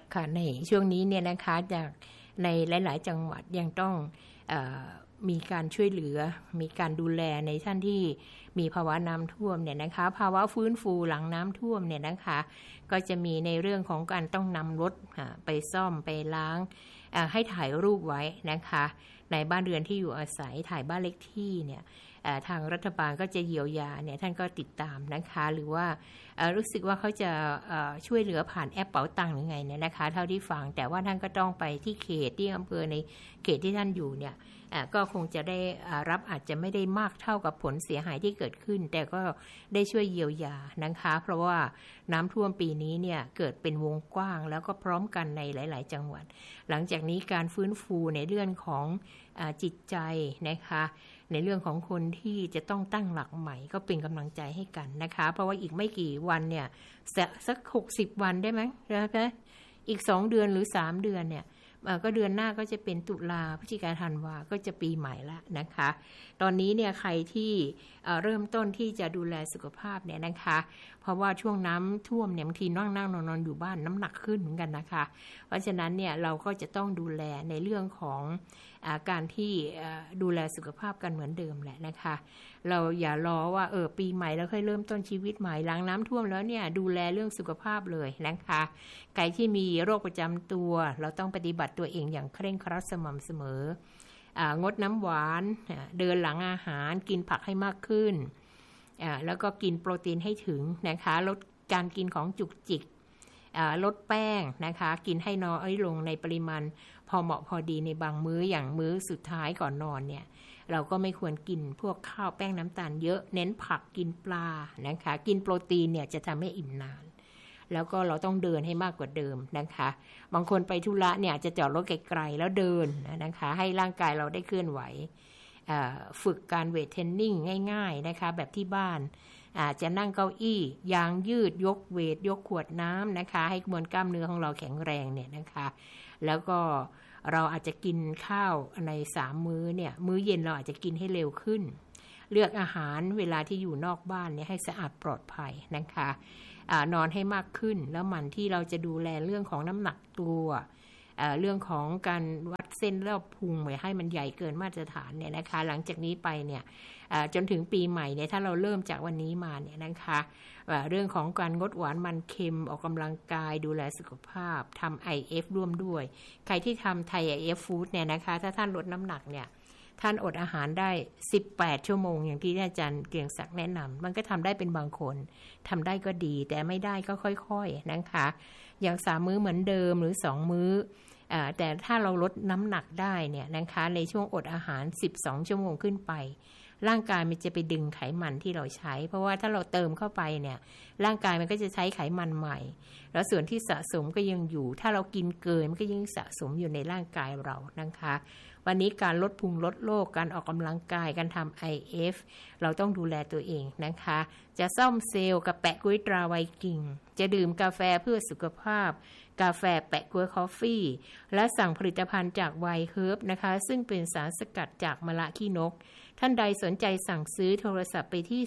ค่ะในช่วงนี้เนี่ยนะคะจากในหลายๆจังหวัดยังต้องมีการช่วยเหลือมีการดูแลในท่านที่มีภาวะน้ำท่วมเนี่ยนะคะภาวะฟื้นฟูหลังน้ำท่วมเนี่ยนะคะก็จะมีในเรื่องของการต้องนำรถไปซ่อมไปล้างให้ถ่ายรูปไว้นะคะในบ้านเรือนที่อยู่อาศัยถ่ายบ้านเลขที่เนี่ยทางรัฐบาลก็จะเยียวยาเนี่ยท่านก็ติดตามนะคะหรือว่ารู้สึกว่าเขาจะช่วยเหลือผ่านแอปเป๋าตังค์หรือไงเนี่ยนะคะเท่าที่ฟังแต่ว่าท่านก็ต้องไปที่เขตที่อำเภอในเขตที่ท่านอยู่เนี่ยก็คงจะได้รับอาจจะไม่ได้มากเท่ากับผลเสียหายที่เกิดขึ้นแต่ก็ได้ช่วยเยียวยานะคะเพราะว่าน้ำท่วมปีนี้เนี่ยเกิดเป็นวงกว้างแล้วก็พร้อมกันในหลายๆจังหวัดหลังจากนี้การฟื้นฟูในเรื่องของจิตใจนะคะในเรื่องของคนที่จะต้องตั้งหลักใหม่ก็เป็นกำลังใจให้กันนะคะเพราะว่าอีกไม่กี่วันเนี่ยสัก60วันได้ไหมนะคะอีก2เดือนหรือ3เดือนเนี่ยก็เดือนหน้าก็จะเป็นตุลาพฤศจิกาธันวาก็จะปีใหม่ละนะคะตอนนี้เนี่ยใครที่เริ่มต้นที่จะดูแลสุขภาพเนี่ยนะคะเพราะว่าช่วงน้ำท่วมเนี่ยบางทีนั่งนอนอยู่บ้านน้ำหนักขึ้นเหมือนกันนะคะเพราะฉะนั้นเนี่ยเราก็จะต้องดูแลในเรื่องของการที่ดูแลสุขภาพกันเหมือนเดิมแหละนะคะเราอย่ารอว่าปีใหม่แล้วค่อยเริ่มต้นชีวิตใหม่หลังน้ำท่วมแล้วเนี่ยดูแลเรื่องสุขภาพเลยนะคะใครที่มีโรคประจำตัวเราต้องปฏิบัติตัวเองอย่างเคร่งครัดสม่ำเสมองดน้ำหวานเดินหลังอาหารกินผักให้มากขึ้นแล้วก็กินโปรตีนให้ถึงนะคะลดการกินของจุกจิกลดแป้งนะคะกินให้น้อยลงในปริมาณพอเหมาะพอดีในบางมื้ออย่างมื้อสุดท้ายก่อนนอนเนี่ยเราก็ไม่ควรกินพวกข้าวแป้งน้ำตาลเยอะเน้นผักกินปลานะคะกินโปรตีนเนี่ยจะทำให้อิ่มนานแล้วก็เราต้องเดินให้มากกว่าเดิมนะคะบางคนไปธุระเนี่ยจะจอดรถไกลๆแล้วเดินนะคะให้ร่างกายเราได้เคลื่อนไหวฝึกการเวทเทรนนิ่งง่ายๆนะคะแบบที่บ้านจะนั่งเก้าอี้ยางยืดยกเวทยกขวดน้ำนะคะให้มวลกล้ามเนื้อของเราแข็งแรงเนี่ยนะคะแล้วก็เราอาจจะกินข้าวใน3มื้อเนี่ยมื้อเย็นเราอาจจะกินให้เร็วขึ้นเลือกอาหารเวลาที่อยู่นอกบ้านเนี่ยให้สะอาดปลอดภัยนะคะนอนให้มากขึ้นแล้วมันที่เราจะดูแลเรื่องของน้ำหนักตัวเรื่องของการวัดเส้นรอบพุงไม่ให้มันใหญ่เกินมาตรฐานเนี่ยนะคะหลังจากนี้ไปเนี่ยจนถึงปีใหม่เนี่ยถ้าเราเริ่มจากวันนี้มาเนี่ยนะคะเรื่องของการงดหวานมันเค็มออกกำลังกายดูแลสุขภาพทำ IF ร่วมด้วยใครที่ทำไทย IF Food เนี่ยนะคะถ้าท่านลดน้ำหนักเนี่ยท่านอดอาหารได้18ชั่วโมงอย่างที่อาจารย์เกรียงศักดิ์แนะนำมันก็ทำได้เป็นบางคนทำได้ก็ดีแต่ไม่ได้ก็ค่อยๆนะคะอย่าง3มื้อเหมือนเดิมหรือ2มื้อแต่ถ้าเราลดน้ำหนักได้เนี่ยนะคะในช่วงอดอาหาร12ชั่วโมงขึ้นไปร่างกายมันจะไปดึงไขมันที่เราใช้เพราะว่าถ้าเราเติมเข้าไปเนี่ยร่างกายมันก็จะใช้ไขมันใหม่แล้วส่วนที่สะสมก็ยังอยู่ถ้าเรากินเกินมันก็ยังสะสมอยู่ในร่างกายเรานะคะวันนี้การลดพุงลดโรคการออกกำลังกายการทำ IF เราต้องดูแลตัวเองนะคะจะซ่อมเซลล์กับแปะกุ้ยตราไวกิ้งจะดื่มกาแฟเพื่อสุขภาพกาแฟแปะกุ้ยคอฟฟี่และสั่งผลิตภัณฑ์จากไวเฮิร์บนะคะซึ่งเป็นสารสกัดจากมะละขี้นกท่านใดสนใจสั่งซื้อโทรศัพท์ไปที่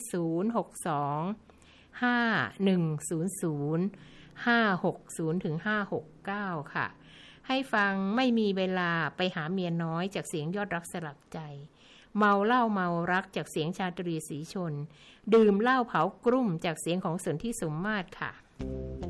062-5100-560-569 ค่ะให้ฟังไม่มีเวลาไปหาเมียน้อยจากเสียงยอดรักสลักใจเมาเหล้าเมารักจากเสียงชาตรีศรีชนดื่มเหล้าเผากรุ่มจากเสียงของสนธิสมมาตรค่ะ